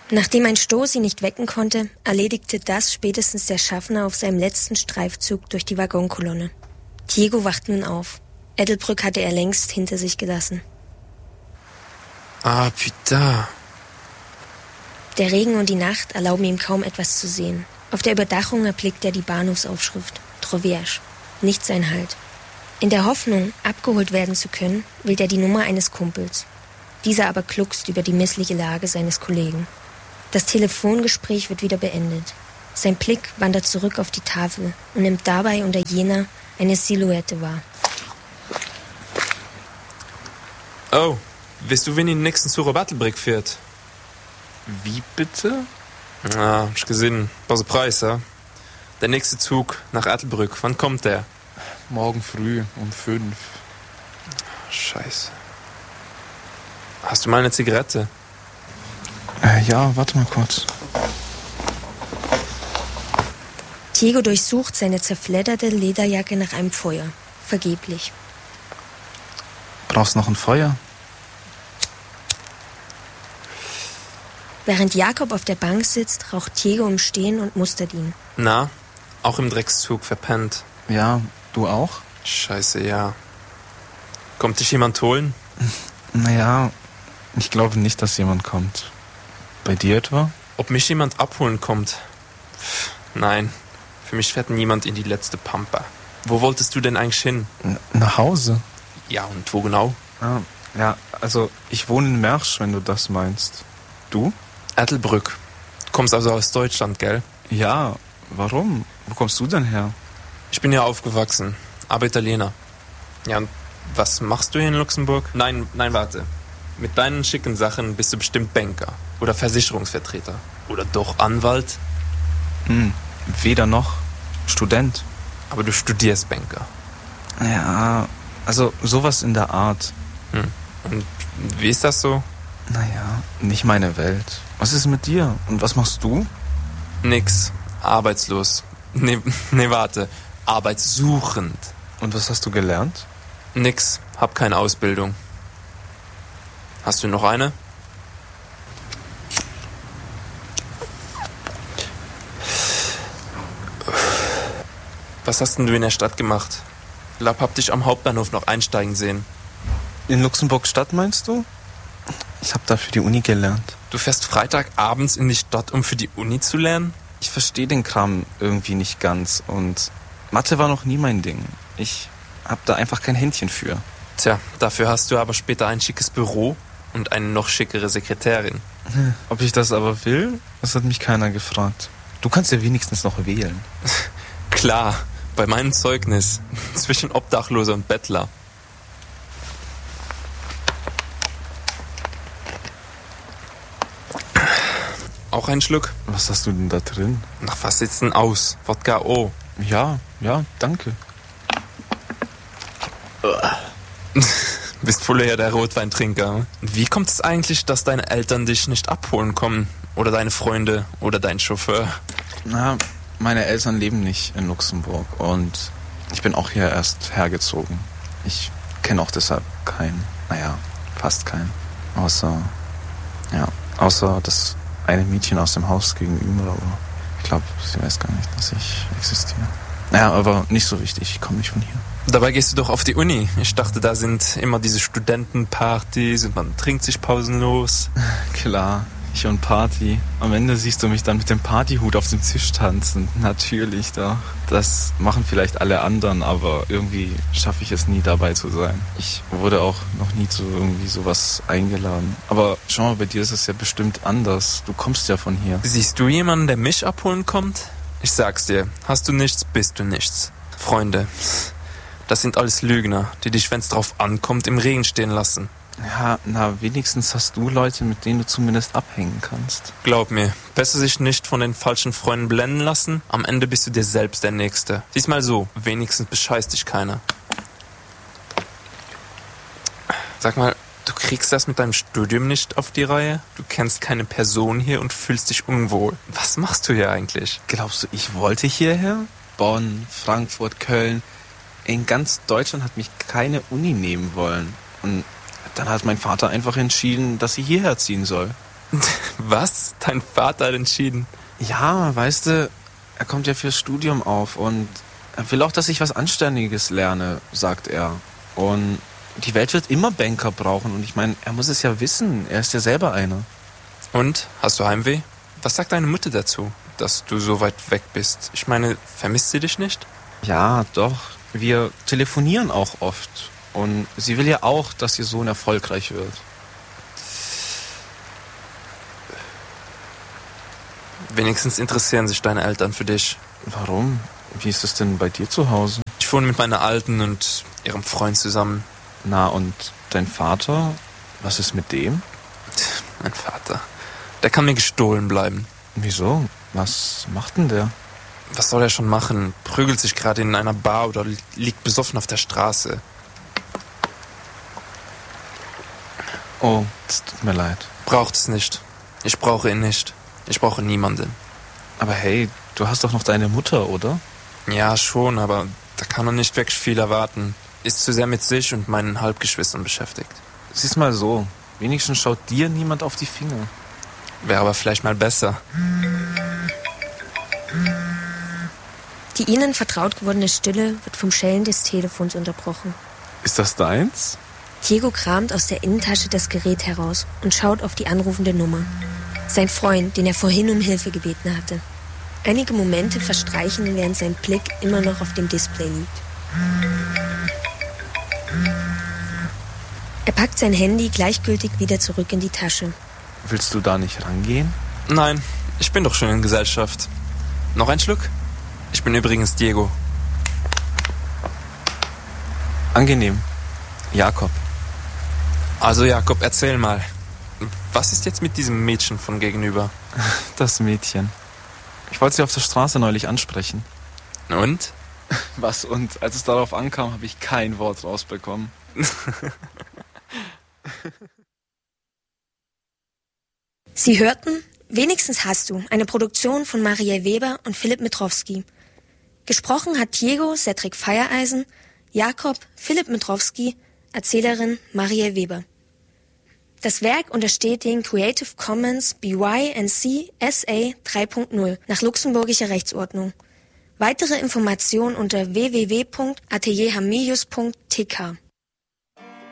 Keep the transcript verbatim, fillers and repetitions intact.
Nachdem ein Stoß ihn nicht wecken konnte, erledigte das spätestens der Schaffner auf seinem letzten Streifzug durch die Waggonkolonne. Diego wacht nun auf. Edelbrück hatte er längst hinter sich gelassen. Ah, putain. Der Regen und die Nacht erlauben ihm kaum etwas zu sehen. Auf der Überdachung erblickt er die Bahnhofsaufschrift Trovierge. Nicht sein Halt. In der Hoffnung, abgeholt werden zu können, wählt er die Nummer eines Kumpels. Dieser aber gluckst über die missliche Lage seines Kollegen. Das Telefongespräch wird wieder beendet. Sein Blick wandert zurück auf die Tafel und nimmt dabei unter jener eine Silhouette wahr. Oh, weißt du, wen den nächsten Zug auf Ettelbrück fährt? Wie bitte? Ah, hab ich gesehen. Was ein Preis, ja? Der nächste Zug nach Ettelbrück, wann kommt der? Morgen früh um fünf. Scheiße. Hast du mal eine Zigarette? Äh, ja, warte mal kurz. Diego durchsucht seine zerfledderte Lederjacke nach einem Feuer. Vergeblich. Brauchst noch ein Feuer? Während Jakob auf der Bank sitzt, raucht Diego im Stehen und mustert ihn. Na, auch im Dreckszug verpennt. Ja, du auch? Scheiße, ja. Kommt dich jemand holen? Naja, ich glaube nicht, dass jemand kommt. Bei dir etwa? Ob mich jemand abholen kommt? Pff, nein, für mich fährt niemand in die letzte Pampa. Wo wolltest du denn eigentlich hin? N- nach Hause. Ja, und wo genau? Ah, ja, also ich wohne in Mersch, wenn du das meinst. Du? Ettelbrück. Du kommst also aus Deutschland, gell? Ja, warum? Wo kommst du denn her? Ich bin ja aufgewachsen, aber Italiener. Ja, und was machst du hier in Luxemburg? Nein, nein, warte. Mit deinen schicken Sachen bist du bestimmt Banker oder Versicherungsvertreter oder doch Anwalt. Hm, weder noch. Student. Aber du studierst Banker. Ja, also sowas in der Art. Hm. Und wie ist das so? Naja, nicht meine Welt. Was ist mit dir? Und was machst du? Nix. Arbeitslos. Nee, nee, warte. Arbeitssuchend. Und was hast du gelernt? Nix. Hab keine Ausbildung. Hast du noch eine? Was hast denn du in der Stadt gemacht? Lab, hab dich am Hauptbahnhof noch einsteigen sehen. In Luxemburg Stadt meinst du? Ich hab da für die Uni gelernt. Du fährst Freitagabends in die Stadt, um für die Uni zu lernen? Ich verstehe den Kram irgendwie nicht ganz und Mathe war noch nie mein Ding. Ich hab da einfach kein Händchen für. Tja, dafür hast du aber später ein schickes Büro und eine noch schickere Sekretärin. Ob ich das aber will? Das hat mich keiner gefragt. Du kannst ja wenigstens noch wählen. Klar, bei meinem Zeugnis. Zwischen Obdachloser und Bettler. Auch ein Schluck? Was hast du denn da drin? Nach was sieht's denn aus? Wodka O. Ja, ja, danke. Bist voll eher der Rotweintrinker. Wie kommt es eigentlich, dass deine Eltern dich nicht abholen kommen? Oder deine Freunde? Oder dein Chauffeur? Na, meine Eltern leben nicht in Luxemburg und ich bin auch hier erst hergezogen. Ich kenne auch deshalb keinen, naja, fast keinen. Außer, ja, außer das eine Mädchen aus dem Haus gegenüber, aber ich glaube, sie weiß gar nicht, dass ich existiere. Naja, aber nicht so wichtig, ich komme nicht von hier. Dabei gehst du doch auf die Uni. Ich dachte, da sind immer diese Studentenpartys und man trinkt sich pausenlos. Klar, ich und Party. Am Ende siehst du mich dann mit dem Partyhut auf dem Tisch tanzen. Natürlich doch. Das machen vielleicht alle anderen, aber irgendwie schaffe ich es nie, dabei zu sein. Ich wurde auch noch nie zu irgendwie sowas eingeladen. Aber schau mal, bei dir ist es ja bestimmt anders. Du kommst ja von hier. Siehst du jemanden, der mich abholen kommt? Ich sag's dir, hast du nichts, bist du nichts. Freunde, das sind alles Lügner, die dich, wenn's drauf ankommt, im Regen stehen lassen. Ja, na, wenigstens hast du Leute, mit denen du zumindest abhängen kannst. Glaub mir, besser sich nicht von den falschen Freunden blenden lassen. Am Ende bist du dir selbst der Nächste. Sieh's mal so, wenigstens bescheißt dich keiner. Sag mal, du kriegst das mit deinem Studium nicht auf die Reihe? Du kennst keine Person hier und fühlst dich unwohl. Was machst du hier eigentlich? Glaubst du, ich wollte hierher? Bonn, Frankfurt, Köln. In ganz Deutschland hat mich keine Uni nehmen wollen. Und dann hat mein Vater einfach entschieden, dass ich hierher ziehen soll. Was? Dein Vater hat entschieden. Ja, weißt du, er kommt ja fürs Studium auf und er will auch, dass ich was Anständiges lerne, sagt er. Und die Welt wird immer Banker brauchen und ich meine, er muss es ja wissen, er ist ja selber einer. Und, hast du Heimweh? Was sagt deine Mutter dazu, dass du so weit weg bist? Ich meine, vermisst sie dich nicht? Ja, doch. Wir telefonieren auch oft. Und sie will ja auch, dass ihr Sohn erfolgreich wird. Wenigstens interessieren sich deine Eltern für dich. Warum? Wie ist es denn bei dir zu Hause? Ich wohne mit meiner Alten und ihrem Freund zusammen. Na, und dein Vater? Was ist mit dem? Mein Vater. Der kann mir gestohlen bleiben. Wieso? Was macht denn der? Was soll er schon machen? Prügelt sich gerade in einer Bar oder liegt besoffen auf der Straße. Oh, es tut mir leid. Braucht es nicht. Ich brauche ihn nicht. Ich brauche niemanden. Aber hey, du hast doch noch deine Mutter, oder? Ja, schon, aber da kann man nicht wirklich viel erwarten. Ist zu sehr mit sich und meinen Halbgeschwistern beschäftigt. Sieh's mal so. Wenigstens schaut dir niemand auf die Finger. Wäre aber vielleicht mal besser. Die ihnen vertraut gewordene Stille wird vom Schellen des Telefons unterbrochen. Ist das deins? Diego kramt aus der Innentasche das Gerät heraus und schaut auf die anrufende Nummer. Sein Freund, den er vorhin um Hilfe gebeten hatte. Einige Momente verstreichen, während sein Blick immer noch auf dem Display liegt. Er packt sein Handy gleichgültig wieder zurück in die Tasche. Willst du da nicht rangehen? Nein, ich bin doch schon in Gesellschaft. Noch ein Schluck? Ich bin übrigens Diego. Angenehm. Jakob. Also Jakob, erzähl mal. Was ist jetzt mit diesem Mädchen von gegenüber? Das Mädchen. Ich wollte sie auf der Straße neulich ansprechen. Und? Was und? Als es darauf ankam, habe ich kein Wort rausbekommen. Sie hörten Wenigstens hast du, eine Produktion von Marielle Weber und Philipp Mitrowski. Gesprochen hat Diego Cedric Feiereisen, Jakob Philipp Mitrowski, Erzählerin Marielle Weber. Das Werk untersteht den Creative Commons B Y N C S A drei Punkt null nach luxemburgischer Rechtsordnung. Weitere Informationen unter w w w punkt atelierhamilius punkt t k.